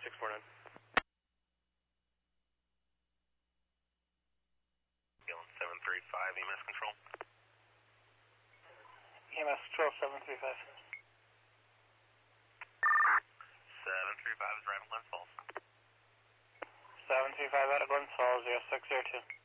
649. Galen 735, EMS control. EMS control 735. 735 is arriving Glens Falls. 735 out of Glens Falls, 0602.